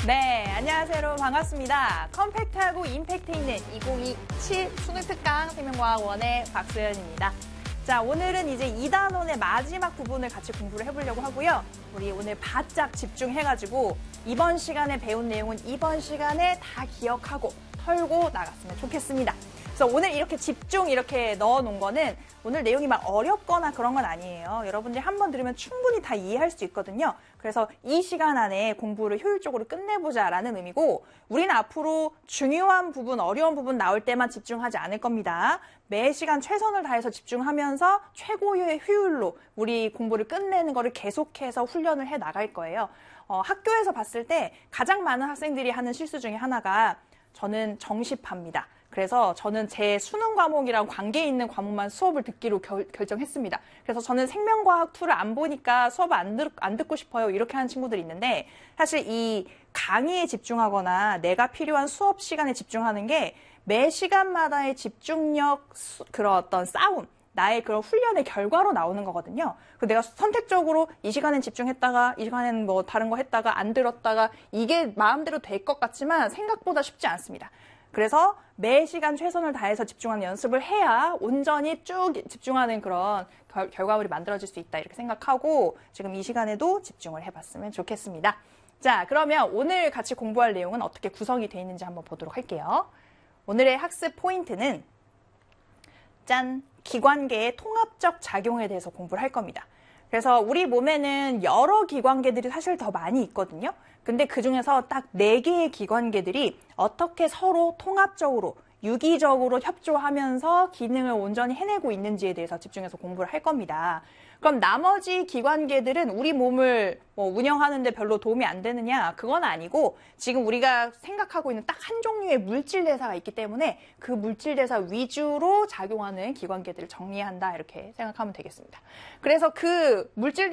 네, 안녕하세요 여러분 반갑습니다. 컴팩트하고 임팩트 있는 2027 수능특강 생명과학원의 박소연입니다. 자, 오늘은 이제 2단원의 마지막 부분을 같이 공부를 해보려고 하고요. 우리 오늘 바짝 집중해가지고 이번 시간에 배운 내용은 이번 시간에 다 기억하고 털고 나갔으면 좋겠습니다. 그래서 오늘 이렇게 집중 이렇게 넣어놓은 거는 오늘 내용이 막 어렵거나 그런 건 아니에요. 여러분들이 한번 들으면 충분히 다 이해할 수 있거든요. 그래서 이 시간 안에 공부를 효율적으로 끝내보자라는 의미고 우리는 앞으로 중요한 부분, 어려운 부분 나올 때만 집중하지 않을 겁니다. 매 시간 최선을 다해서 집중하면서 최고의 효율로 우리 공부를 끝내는 거를 계속해서 훈련을 해 나갈 거예요. 학교에서 봤을 때 가장 많은 학생들이 하는 실수 중에 하나가 저는 정시파입니다. 그래서 저는 제 수능 과목이랑 관계 있는 과목만 수업을 듣기로 결정했습니다. 그래서 저는 생명과학 2를 안 보니까 수업을 안 듣고 싶어요. 이렇게 하는 친구들이 있는데 사실 이 강의에 집중하거나 내가 필요한 수업 시간에 집중하는 게 매 시간마다의 집중력, 그런 어떤 싸움, 나의 그런 훈련의 결과로 나오는 거거든요. 내가 선택적으로 이 시간엔 집중했다가 이 시간엔 뭐 다른 거 했다가 안 들었다가 이게 마음대로 될 것 같지만 생각보다 쉽지 않습니다. 그래서 매 시간 최선을 다해서 집중하는 연습을 해야 온전히 쭉 집중하는 그런 결과물이 만들어질 수 있다 이렇게 생각하고 지금 이 시간에도 집중을 해봤으면 좋겠습니다. 자, 그러면 오늘 같이 공부할 내용은 어떻게 구성이 되어 있는지 한번 보도록 할게요. 오늘의 학습 포인트는 짠! 기관계의 통합적 작용에 대해서 공부를 할 겁니다. 그래서 우리 몸에는 여러 기관계들이 사실 더 많이 있거든요. 근데 그중에서 딱 4개의 기관계들이 어떻게 서로 통합적으로 유기적으로 협조하면서 기능을 온전히 해내고 있는지에 대해서 집중해서 공부를 할 겁니다. 그럼 나머지 기관계들은 우리 몸을 운영하는데 별로 도움이 안 되느냐? 그건 아니고 지금 우리가 생각하고 있는 딱 한 종류의 물질 대사가 있기 때문에 그 물질 대사 위주로 작용하는 기관계들을 정리한다 이렇게 생각하면 되겠습니다. 그래서 그 물질